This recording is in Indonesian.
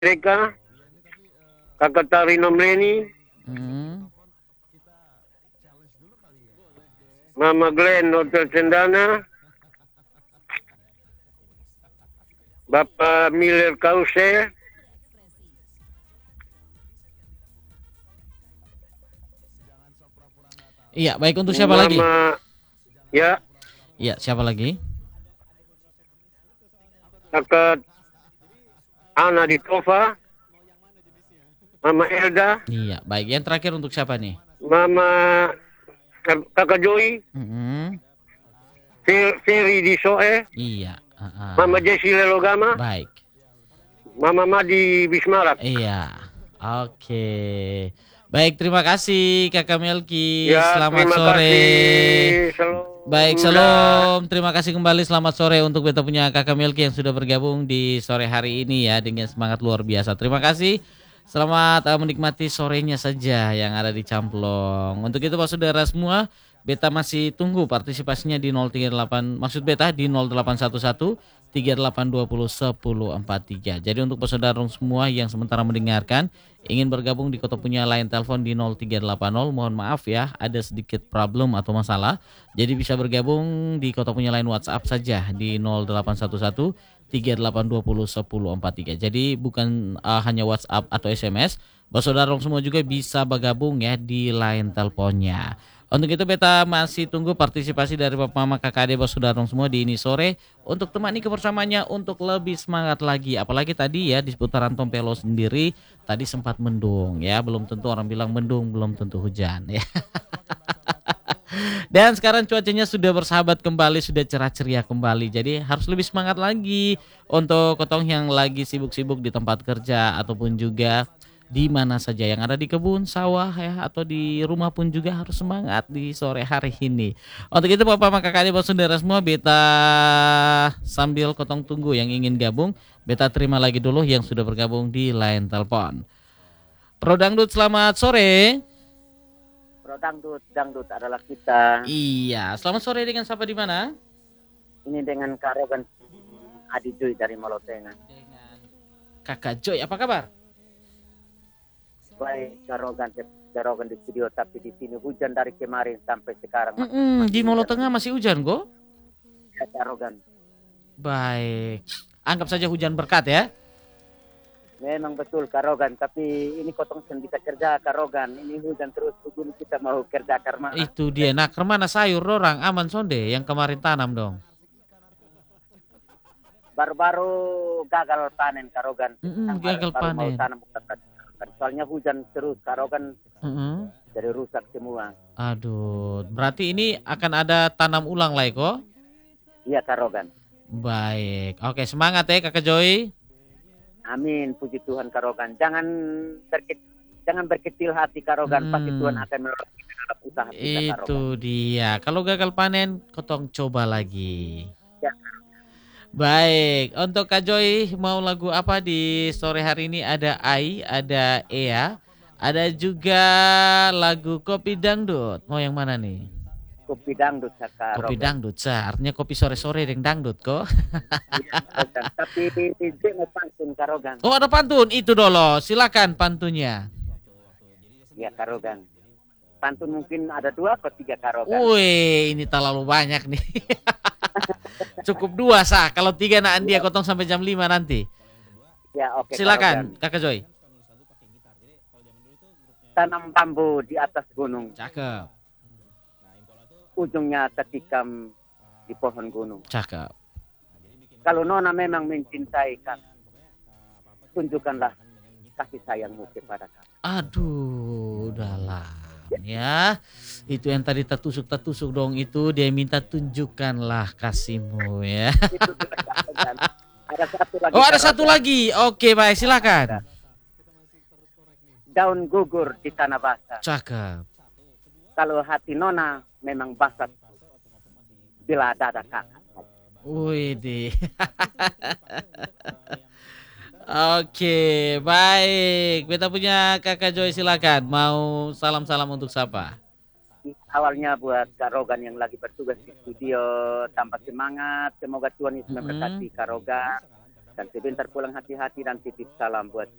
Amerika, Kakak Tarino Mreni, Mama Glenn Hotel Cendana, Bapak Miller Kause, Iya, baik, untuk siapa lagi? Ya. Iya, siapa lagi? Kakak Ana Ditova, Mama Elda. Iya, baik. Yang terakhir untuk siapa nih? Mama Kakak Joy. Ferry Disoe. Iya. Mama Jessi Lelogama. Baik. Mama Madi Bismarak. Iya. Oke. Baik, terima kasih Kakak Melki. Ya, Selamat terima sore. Kasih. Baik, salam. Terima kasih kembali. Selamat sore untuk beta punya Kakak Melki yang sudah bergabung di sore hari ini ya dengan semangat luar biasa. Terima kasih. Selamat menikmati sorenya saja yang ada di Camplong. Untuk itu Pak Saudara semua, beta masih tunggu partisipasinya di 038, maksud beta di 0811 3820 1043. Jadi untuk saudara semua yang sementara mendengarkan ingin bergabung di Kota punya line telepon di 0380, mohon maaf ya ada sedikit problem atau masalah. Jadi bisa bergabung di Kota punya line WhatsApp saja di 0811 3820 1043. Jadi bukan hanya WhatsApp atau SMS, saudara semua juga bisa bergabung ya di line teleponnya. Untuk itu beta masih tunggu partisipasi dari Bapak Mama Kakak Adik saudara semua di ini sore untuk temani kebersamaannya untuk lebih semangat lagi. Apalagi tadi ya di seputaran Tompelo sendiri tadi sempat mendung ya, belum tentu orang bilang mendung, belum tentu hujan ya. Dan sekarang cuacanya sudah bersahabat kembali, sudah cerah ceria kembali. Jadi harus lebih semangat lagi untuk kotong yang lagi sibuk-sibuk di tempat kerja ataupun juga di mana saja yang ada di kebun, sawah ya atau di rumah pun juga harus semangat di sore hari ini. Untuk itu Bapak Mama Kakak Adik saudara semua, beta sambil kotong tunggu yang ingin gabung, beta terima lagi dulu yang sudah bergabung di line telepon. Pro Dangdut, selamat sore. Pro Dangdut adalah kita. Iya, selamat sore, dengan siapa di mana? Ini dengan Kak Rogan Adi Joy dari Malotengan. Dengan Kakak Joy, apa kabar? Baik, Kak Rogan di studio, tapi di sini hujan dari kemarin sampai sekarang. Di Molo Tengah masih hujan kok? Ya, Kak Rogan. Baik, anggap saja hujan berkat ya. Memang betul Kak Rogan, tapi ini kotong bisa kerja Kak Rogan. Ini hujan terus begini kita mau kerja karena itu dia. Nah, kemana sayur orang aman sonde yang kemarin tanam dong? Baru-baru gagal panen Kak Rogan. Gagal panen. Mau tanam soalnya hujan terus Kak Rogan. Jadi rusak semua. Aduh, berarti ini akan ada tanam ulang lagi kok? Iya Kak Rogan. Baik, oke, semangat ya Kakak Joy. Amin, puji Tuhan Kak Rogan. Jangan berkecil hati Kak Rogan, pasti Tuhan akan menolong kita dalam usaha kita Kak Rogan. Itu dia. Kalau gagal panen, kotong coba lagi. Ya. Baik, untuk Kak Joy mau lagu apa di sore hari ini? Ada Ai, ada Ea, ada juga lagu Kopi Dangdut. Mau yang mana nih? Kopi Dangdut Kak Kopi Rogan. Dangdut, artinya kopi sore-sore dengan dangdut kok. Ya, tapi DJ mau pantun Kak Rogan. Oh, ada pantun itu dulu, silakan pantunnya. Ya Kak Rogan. Pantun mungkin ada 2 atau 3 Kak Rogan. Wih, ini terlalu banyak nih. Cukup 2 sah, kalau 3 nak dia kotong sampai jam 5 nanti. Ya, oke. Silakan Kakak Joy. Tanam bambu di atas gunung. Cakep. Ujungnya tertikam di pohon gunung. Cakep. Kalau Nona memang mencintai kakak, tunjukkanlah kasih sayangmu kepada kakak. Aduh, udahlah ya. Itu yang tadi tertusuk dong itu, dia minta tunjukkanlah kasihmu ya. Ada satu lagi. Oh, ada satu lagi. Oke, baik, silakan. Daun gugur di tanah basah. Cakep. Kalau hati Nona memang basah bila dada kakak. Wih deh. Oke, baik. Beta punya Kakak Joy, silakan. Mau salam-salam untuk siapa? Awalnya buat Kak Rogan yang lagi bertugas di studio, tambah semangat. Semoga Tuhan Yesus memberkati Kak Rogan. Dan sebentar pulang hati-hati dan titip salam buat